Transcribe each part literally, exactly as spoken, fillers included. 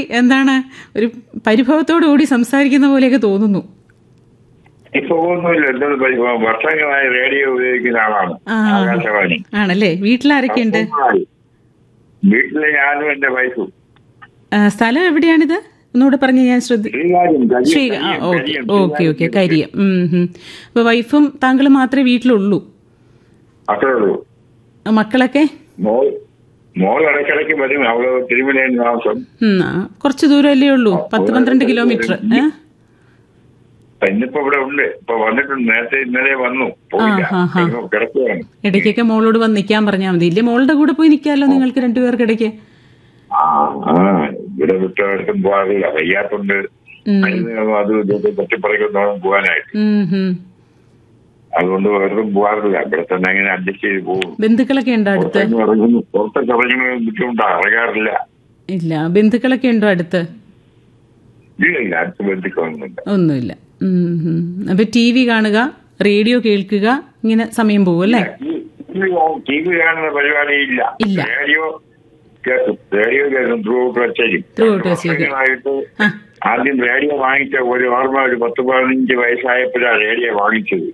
എന്താണ് ഒരു പരിഭവത്തോടു കൂടി സംസാരിക്കുന്ന പോലെയൊക്കെ തോന്നുന്നു. ഇപ്പൊ ഒന്നുമില്ല, എന്തത് പരിഭവം. വർഷങ്ങളായി റേഡിയോ ഉപയോഗിക്കുന്ന ആളാണ്. ആകാശവാണി ആണല്ലേ? വീട്ടിലാരൊക്കെയുണ്ട്? വീട്ടിലെ ഞാനും എന്റെ വൈഫും. സ്ഥലം എവിടെയാണിത് ഒന്നുകൂടെ പറഞ്ഞ് ഞാൻ ശ്രദ്ധിച്ചു. Okay okay Kariyam. അപ്പൊ വൈഫും താങ്കളും മാത്രമേ വീട്ടിലുള്ളൂ? അത്രേ ഉള്ളൂ. മക്കളൊക്കെ? മോൾ ഇടയ്ക്കിടയ്ക്ക് വരും. അവള് തിരുമലയിൽ താമസം. കുറച്ച് ദൂരമല്ലേ ഉള്ളൂ, പത്ത് പന്ത്രണ്ട് കിലോമീറ്റർ. ഇന്നിപ്പോ ഇവിടെ ഉണ്ട്, ഇപ്പൊ വന്നിട്ടുണ്ട്. നേരത്തെ ഇന്നലെ വന്നു. കിടക്കുകയാണ്. ഇടയ്ക്കൊക്കെ മോളോട് വന്ന് നിൽക്കാൻ പറഞ്ഞാൽ മതി. ഇല്ലേ മോളുടെ കൂടെ പോയി നിൽക്കാമല്ലോ നിങ്ങൾക്ക് രണ്ടുപേർക്ക് ഇടയ്ക്ക്. ആ ഇവിടെ വിട്ടടുത്തും പോകാറില്ല, വയ്യാത്തുണ്ട്. അത് ഇതൊക്കെ തട്ടിപ്പറിക്കുന്നോളം പോകാനായിട്ട്. അതുകൊണ്ട് വെറുതും പോകാറില്ല. ഇവിടെ തന്നെ അങ്ങനെ അഡ്ജസ്റ്റ് ചെയ്ത് പോകും. ബന്ധുക്കളൊക്കെ ഉണ്ടോ അടുത്ത്? പുറത്തൊക്കെ ഇറങ്ങുന്ന ബുദ്ധിമുട്ടാ, ഇറങ്ങാറില്ല. ഇല്ല. ബന്ധുക്കളൊക്കെ ഉണ്ടോ അടുത്ത്? ഇല്ല, അടുത്ത് ബന്ധുക്കളൊന്നുമില്ല. ഒന്നുമില്ല. അപ്പൊ ടി വി കാണുക, റേഡിയോ കേൾക്കുക, ഇങ്ങനെ സമയം പോകും അല്ലേ? ടി വി കാണുന്ന പരിപാടിയില്ല. റേഡിയോ കേൾക്കും. റേഡിയോ കേൾക്കും. ത്രൂ ഔട്ട് വെച്ചേക്കും. ആദ്യം റേഡിയോ വാങ്ങിച്ച ഒരു ഓർമ്മ ഒരു പത്ത് പതിനഞ്ച് വയസ്സായപ്പോഴാണ് റേഡിയോ വാങ്ങിച്ചത്.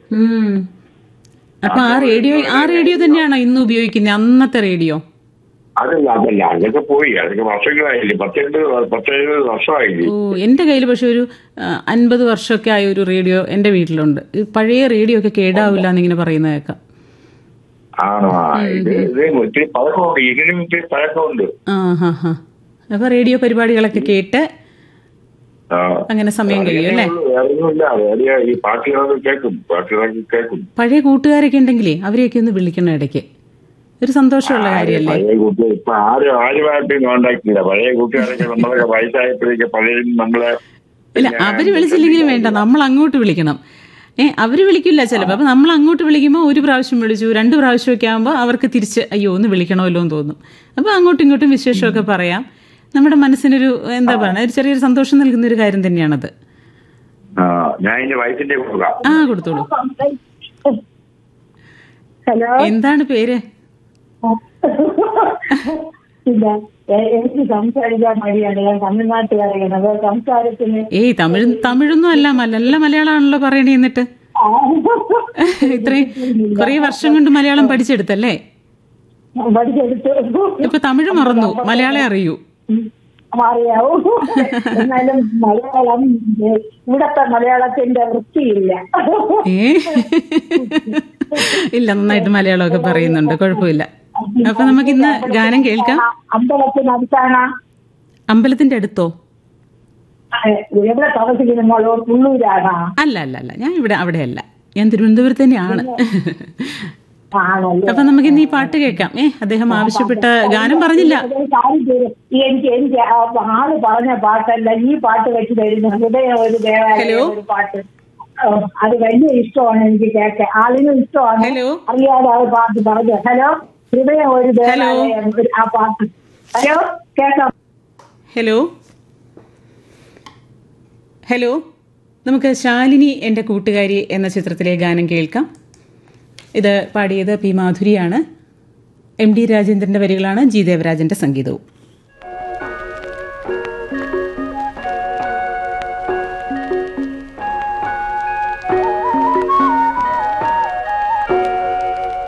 അപ്പൊ ആ റേഡിയോ ആ റേഡിയോ തന്നെയാണോ ഇന്ന് ഉപയോഗിക്കുന്നത്? അന്നത്തെ റേഡിയോ? അതല്ല അതല്ല അതൊക്കെ പോയി. അതൊക്കെ വർഷങ്ങളായില്ലേ, പത്തെഴുപത് പത്തെഴുപത് വർഷമായില്ലേ. ഓ, എന്റെ കയ്യിൽ പക്ഷെ ഒരു അൻപത് വർഷമൊക്കെ ആയ ഒരു റേഡിയോ എന്റെ വീട്ടിലുണ്ട്. പഴയ റേഡിയോ ഒക്കെ കേടാവില്ല എന്നിങ്ങനെ പറയുന്നത് കേൾക്കാം. ആണോ? ഒത്തിരി പഴക്കമുണ്ട്, ഇതിനും ഒത്തിരി പഴക്കമുണ്ട്. ആ ഹാ ഹാ. അപ്പൊ റേഡിയോ പരിപാടികളൊക്കെ കേട്ട് അങ്ങനെ സമയം കഴിയും അല്ലേ? ഈ പാട്ടുകളൊക്കെ കേൾക്കും, പാട്ടുകളൊക്കെ കേൾക്കും. പഴയ കൂട്ടുകാരൊക്കെ ഉണ്ടെങ്കിലേ അവരെയൊക്കെ ഒന്ന് വിളിക്കണം ഇടയ്ക്ക്. ഒരു സന്തോഷമുള്ള കാര്യമല്ലേ? പഴയ കൂട്ടുകാർ ഇപ്പൊ ആരും ആരുമായിട്ട് കോണ്ടാക്ട് ഇല്ല. പഴയ കൂട്ടുകാരൊക്കെ നമ്മളൊക്കെ വയസ്സായപ്പോഴേക്ക് പലരും നമ്മളെ. ഇല്ല, അവര് വിളിച്ചില്ലെങ്കിലും വേണ്ട, നമ്മൾ അങ്ങോട്ട് വിളിക്കണം. ഏ അവര് വിളിക്കില്ല ചിലപ്പോൾ. അപ്പൊ നമ്മൾ അങ്ങോട്ട് വിളിക്കുമ്പോൾ ഒരു പ്രാവശ്യം വിളിച്ചു, രണ്ട് പ്രാവശ്യമൊക്കെ ആകുമ്പോൾ അവർക്ക് തിരിച്ച് അയ്യോ ഒന്ന് വിളിക്കണമല്ലോ എന്ന് തോന്നും. അപ്പൊ അങ്ങോട്ടും ഇങ്ങോട്ടും വിശേഷമൊക്കെ പറയാം. നമ്മുടെ മനസ്സിനൊരു എന്താ പറയുക, ഒരു ചെറിയൊരു സന്തോഷം നൽകുന്ന ഒരു കാര്യം തന്നെയാണത്. ആ കൊടുത്തോളൂ. ഹലോ, എന്താണ് പേര്? എനിക്ക് സംസാരിക്കാൻ മടിയാണ്. ഞാൻ തമിഴ്നാട്ടുകാരിയാണ്. സംസാരത്തിന് ഏയ് തമിഴ് തമിഴൊന്നും അല്ല, നല്ല മലയാളമാണല്ലോ പറയണേ. എന്നിട്ട് ഇത്രയും കൊറേ വർഷം കൊണ്ട് മലയാളം പഠിച്ചെടുത്തല്ലേ? പഠിച്ചെടുത്തു. ഇപ്പൊ തമിഴ് മറന്നു, മലയാളം അറിയൂ. അറിയാവൂ. എന്നാലും മലയാളം ഇവിടത്തെ മലയാളത്തിന്റെ വൃത്തിയില്ല. ഏ ഇല്ല, നന്നായിട്ട് മലയാളമൊക്കെ പറയുന്നുണ്ട്, കുഴപ്പമില്ല. അപ്പൊ നമുക്ക് ഇന്ന് ഗാനം കേൾക്കാം. അമ്പലത്തിനടുത്താണ്. അമ്പലത്തിന്റെ അടുത്തോ? എവിടെ താമസിക്കുന്ന? ഉള്ളൂരാണോ? അല്ല അല്ല അല്ല, ഞാൻ ഇവിടെ അവിടെയല്ല, ഞാൻ തിരുവനന്തപുരത്ത് തന്നെയാണ്. അപ്പൊ നമുക്ക് ഇന്ന് ഈ പാട്ട് കേൾക്കാം. ഏ അദ്ദേഹം ആവശ്യപ്പെട്ട ഗാനം പറഞ്ഞില്ല. എനിക്ക് എനിക്ക് ആള് പറഞ്ഞ പാട്ടല്ല, ഈ പാട്ട് വെച്ച് തരുന്നു. ഹൃദയം ഒരു ദേവാലയം ഒരു പാട്ട്, അത് വലിയ ഇഷ്ടമാണ് എനിക്ക് കേൾക്കാൻ. ആളിനും ഇഷ്ടമാണ്, അറിയാതെ ആ പാട്ട് പറഞ്ഞു. ഹലോ, ഹൃദയം ഒരു ദേവാലയം ആ പാട്ട്. ഹലോ, കേൾക്കാം. ഹലോ ഹലോ നമുക്ക് ശാലിനി എൻ്റെ കൂട്ടുകാരി എന്ന ചിത്രത്തിലെ ഗാനം കേൾക്കാം. ഇത് പാടിയത് പി മാധുരിയാണ്. എം ഡി രാജേന്ദ്രൻ്റെ വരികളാണ്, ജി ദേവരാജൻ്റെ സംഗീതവും.